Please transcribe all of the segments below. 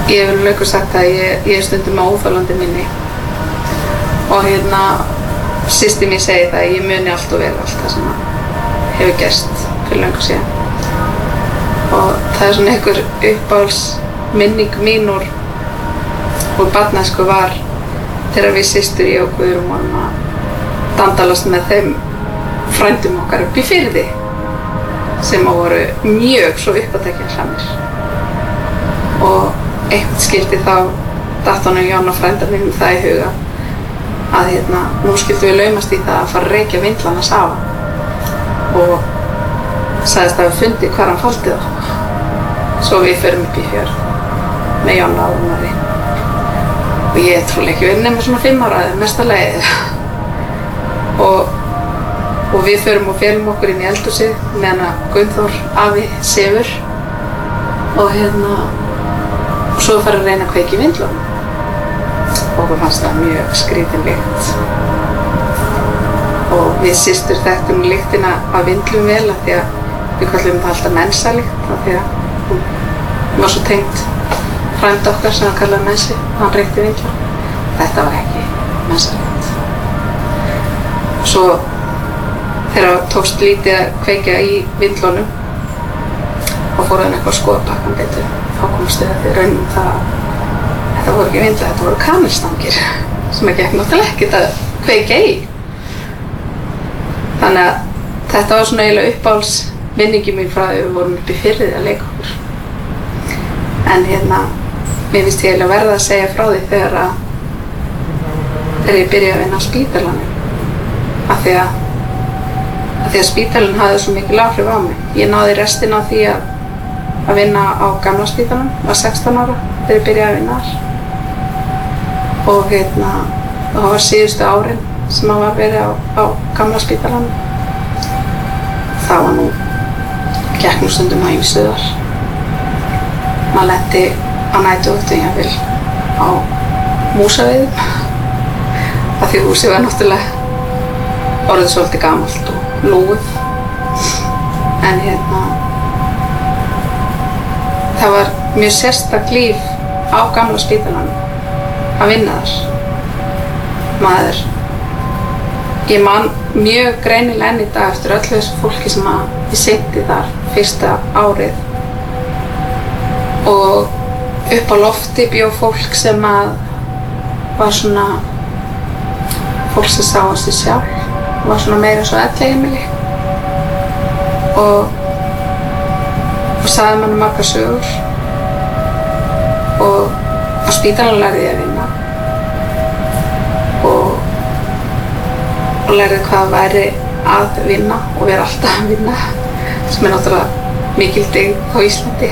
ég hef löngu sagt að ég stundum á óþolandi minni og systir mín segir það að ég muni allt og vel allt það sem hefur gerst fyrir löngu síðan og það er svona einhver uppáhaldsminning mín úr barnæsku var þegar við systur ég og Guðrún vorum að dandalast með þeim frændum okkar upp í Firði sem voru mjög svo uppátækja hlamir og einhvern skildi þá datt honum Jón og frænda mínum það í huga að nú skildum við laumast í það að fara að reykja vindlana safa og sagðist að við fundi hvar hann faldi þá svo við förum upp í fjörð með Jón og Áðunari og ég trúlega ekki verið nema svona 5 ára eða mesta lagið og við förum og felum okkur inn í eldhúsið meðan að Gunnþór afi sefur og svo farið að reyna að kveikja í vindlunum og okkur fannst það mjög skrítin lykt og við systur þekktum lyktina af vindlum vel af því að við kallum það alltaf mensalykt af því að hún var svo tengt frænda okkar sem hann kallaði mensi og hann reykti vindlum. Þetta var ekki mensalykt. Svo þegar tókst lítið að kveikja í vindlunum og fór hann eitthvað að skoða pakkan betur þá komst við að því raunum það að þetta voru ekki vindlar, þetta voru kanilstangir sem ekki náttúrulega ekkert að kveikja í. Þannig að þetta var svona eiginlega uppáhaldsminningi mín frá því við vorum upp í Firði að leika okkur. En mér finnst ég eiginlega verða að segja frá því þegar ég byrjaði að vinna á spítalanum af því að spítalinn hafði svo mikil áhrif á mig. Ég náði restina af því að vinna á gamla spítalanum, var 16 ára þegar ég byrjaði að vinna þar. Og það var síðustu árin sem að var verið á gamla spítalanum. Það var gekk nú stundum á ýmsu þar. Maður lenti á næturvöktum jafnvel á músaveiðum af því húsið var náttúrulega orðið svolítið gamalt og lúið. En það var mjög sérstakt líf á gamla spítalanum að vinna þar. Ég man mjög greinilega enn í dag eftir öllu þessu fólki sem ég sinnti þar fyrsta árið og upp á lofti bjó fólk sem var svona fólk sem sá á sig sjálf var svona meira svo elliheimili og sagði manni margar sögur og á spítalanum lærði ég að vinna og lærði hvað væri að vinna og vera alltaf að vinna sem náttúrulega mikil dyggð á Íslandi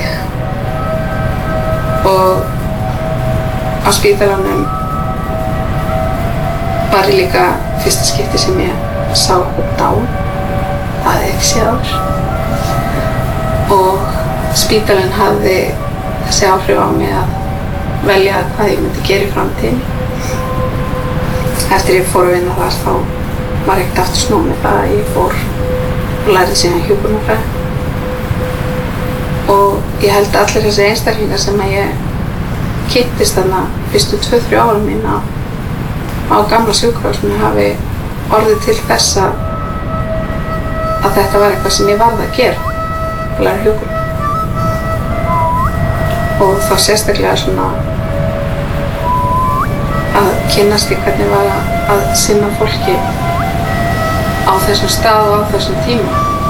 og á spítalanum var ég líka fyrsta skipti sem ég sá okkur dán það hafði ég ekki séð áður og spítalinn hafði þessi áhrif á mig að velja hvað ég myndi gera í framtíðinni. Eftir ég fór að vinna þar þá var ekkert aftur snúið með það að ég fór og lærði síðan hjúkrunarfræði og ég held að allir þessi einstaklingar sem ég kynntist þarna fyrstu 2-3 árum mín á gamla sjúkrahúsinu hafi orðið til þess að þetta var eitthvað sem ég varð að gera að læra hjúkrun og þá sérstaklega svona að kynnast í hvernig var að sinna fólki á þessum stað og á þessum tíma.